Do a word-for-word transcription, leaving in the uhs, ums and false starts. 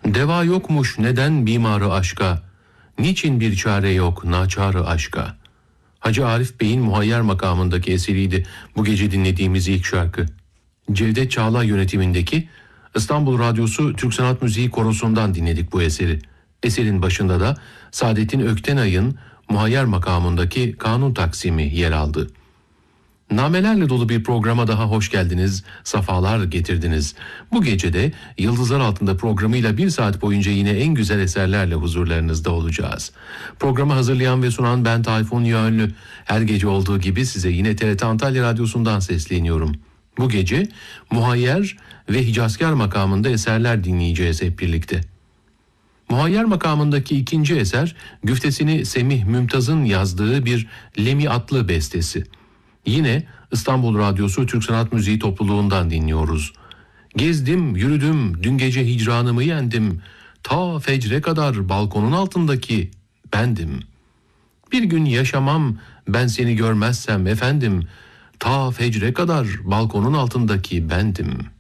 Deva yokmuş neden bimarı aşka, niçin bir çare yok naçarı aşka. Hacı Arif Bey'in Muhayyer makamındaki eseriydi bu gece dinlediğimiz ilk şarkı. Cevdet Çağlay yönetimindeki İstanbul Radyosu Türk Sanat Müziği Korosu'ndan dinledik bu eseri. Eserin başında da Saadettin Öktenay'ın Muhayyer makamındaki kanun taksimi yer aldı. Namelerle dolu bir programa daha hoş geldiniz, safalar getirdiniz. Bu gece de Yıldızlar Altında programıyla bir saat boyunca yine en güzel eserlerle huzurlarınızda olacağız. Programı hazırlayan ve sunan ben Tayfun Yönlü. Her gece olduğu gibi size yine T R T Antalya Radyosu'ndan sesleniyorum. Bu gece Muhayyer ve Hicazkar makamında eserler dinleyeceğiz hep birlikte. Muhayyer makamındaki ikinci eser, güftesini Semih Mümtaz'ın yazdığı bir Lemi adlı bestesi. Yine İstanbul Radyosu Türk Sanat Müziği topluluğundan dinliyoruz. Gezdim, yürüdüm, dün gece hicranımı yendim. Ta fecre kadar balkonun altındaki bendim. Bir gün yaşamam ben seni görmezsem efendim. Ta fecre kadar balkonun altındaki bendim.''